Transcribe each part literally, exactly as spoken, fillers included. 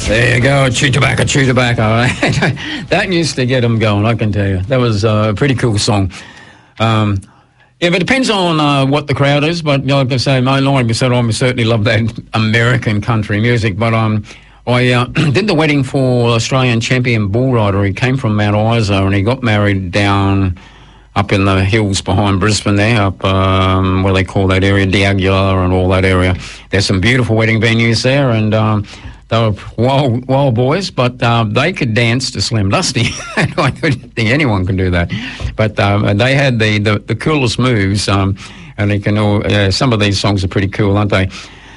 There you go, chew tobacco, chew tobacco. That used to get them going, I can tell you. That was a pretty cool song. Um, yeah, but it depends on uh, what the crowd is. But like I say, my like I said, I certainly love that American country music. But um, I uh, did the wedding for Australian champion bull rider. He came from Mount Isa and he got married down up in the hills behind Brisbane there, up um, what they call that area, D'Aguilar and all that area. There's some beautiful wedding venues there, and um, they were wild, wild boys, but uh, they could dance to Slim Dusty. I don't think anyone can do that. But um, they had the, the, the coolest moves, um, and they can all, uh, some of these songs are pretty cool, aren't they?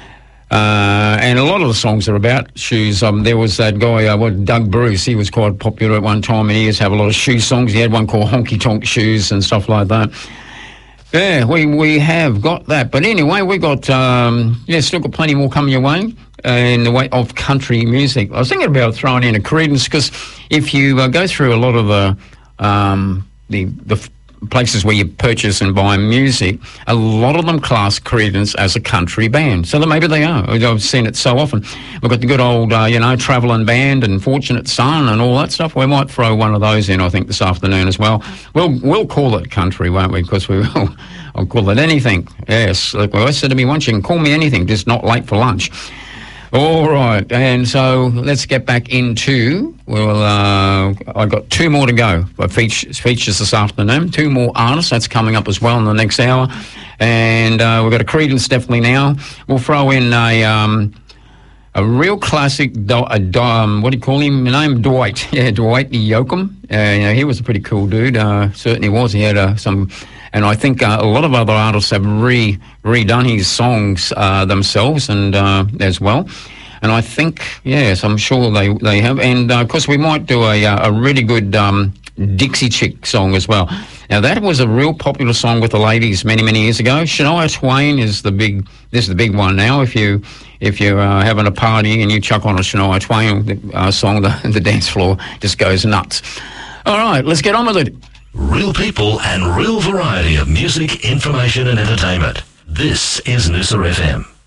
Uh, and a lot of the songs are about shoes. Um, there was that guy, uh, what, Doug Bruce. He was quite popular at one time, and he used to have a lot of shoe songs. He had one called Honky Tonk Shoes and stuff like that. Yeah, we, we have got that. But anyway, we got, um, yeah, still got plenty more coming your way uh, in the way of country music. I was thinking about throwing in a Creedence, because if you uh, go through a lot of the, um, the, the places where you purchase and buy music, a lot of them class Creedence as a country band. So that maybe they are. I've seen it so often. We've got the good old, uh, you know, Travelling Band and Fortunate Son and all that stuff. We might throw one of those in, I think, this afternoon as well. We'll we'll call it country, won't we? Because we will. I'll call it anything. Yes. Like I said to me once, you can call me anything, just not late for lunch. All right, and so let's get back into, well, uh, I've got two more to go, features, features this afternoon, two more artists, that's coming up as well in the next hour, and uh, we've got a Creedence definitely now. We'll throw in a um, a real classic, do, a, do, um, what do you call him, name Dwight, yeah, Dwight Yoakam, uh, you know, he was a pretty cool dude, uh, certainly was, he had uh, some... And I think uh, a lot of other artists have re redone his songs uh, themselves and uh, as well. And I think, yes, I'm sure they, they have. And, uh, of course, we might do a, a really good um, Dixie Chick song as well. Now, that was a real popular song with the ladies many, many years ago. Shania Twain is the big, this is the big one now. If, you, if you're uh, having a party and you chuck on a Shania Twain uh, song, the, the dance floor just goes nuts. All right, let's get on with it. Real people and real variety of music, information and entertainment. This is Noosa F M.